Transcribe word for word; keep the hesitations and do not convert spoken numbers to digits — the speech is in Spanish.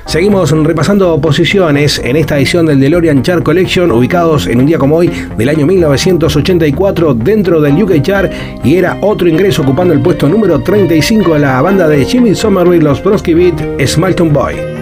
Seguimos repasando posiciones en esta edición del DeLorean Chart Collection, ubicados en un día como hoy del año mil novecientos ochenta y cuatro dentro del U K Chart, y era otro ingreso ocupando el puesto número treinta y cinco de la banda de Jimmy Somerville, los Bronski Beat, Smiletown Boy.